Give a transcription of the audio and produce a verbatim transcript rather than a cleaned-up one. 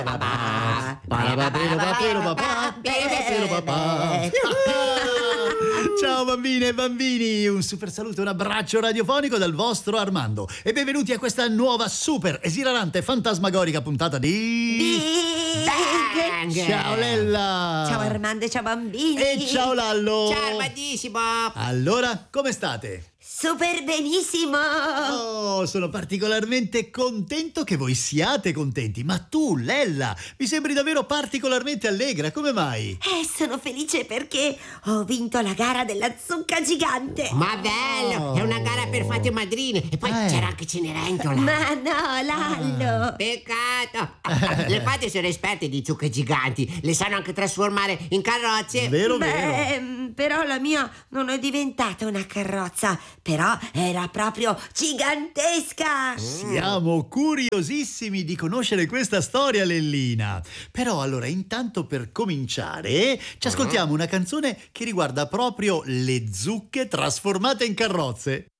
Ciao bambine e bambini, un super saluto e un abbraccio radiofonico dal vostro Armando e benvenuti a questa nuova super esilarante fantasmagorica puntata di... Bang! Ciao Lella! Ciao Armando e ciao bambini! E ciao Lallo! Ciao Armandissimo! Allora, come state? Super benissimo! Oh, sono particolarmente contento che voi siate contenti, ma tu, Lella, mi sembri davvero particolarmente allegra, come mai? Eh, sono felice perché ho vinto la gara della zucca gigante! Ma bello! Oh. È una gara per fate e madrine! E poi Eh. c'era anche Cenerentola! Ma no, Lallo! Peccato! Le fate sono esperte di zucche giganti, le sanno anche trasformare in carrozze. Vero, Beh, vero. mm, però la mia non è diventata una carrozza, però era proprio gigantesca! Siamo curiosissimi di conoscere questa storia, Lellina. Però allora, intanto per cominciare, ci ascoltiamo una canzone che riguarda proprio le zucche trasformate in carrozze.